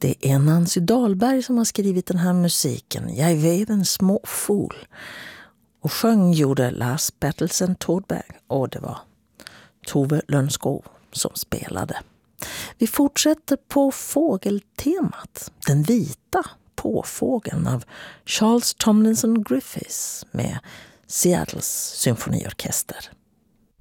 Det är Nancy Dahlberg som har skrivit den här musiken. Jag är en små fool. Och gjorde Lars Bertelsen Tordberg, och det var Tove Lönnskov som spelade. Vi fortsätter på fågeltemat. Den vita påfågeln av Charles Tomlinson Griffiths med Seattles symfoniorkester.